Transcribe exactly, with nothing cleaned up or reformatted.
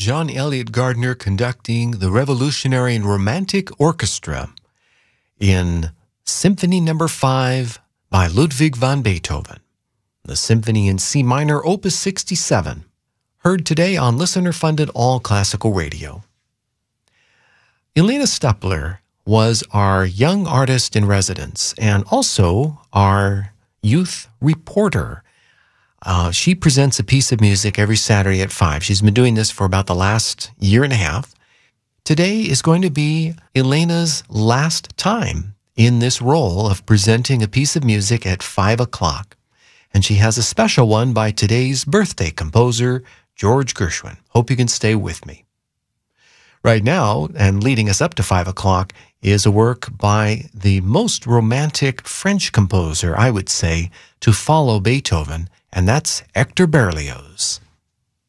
John Elliott Gardner conducting the Revolutionary and Romantic Orchestra in Symphony Number five by Ludwig van Beethoven, the Symphony in C minor, Opus sixty-seven, heard today on listener-funded All Classical Radio. Elena Stupler was our young artist in residence and also our youth reporter. Uh, she presents a piece of music every Saturday at five. She's been doing this for about the last year and a half. Today is going to be Elena's last time in this role of presenting a piece of music at five o'clock. And she has a special one by today's birthday composer, George Gershwin. Hope you can stay with me. Right now, and leading us up to five o'clock, is a work by the most romantic French composer, I would say, to follow Beethoven, and that's Hector Berlioz.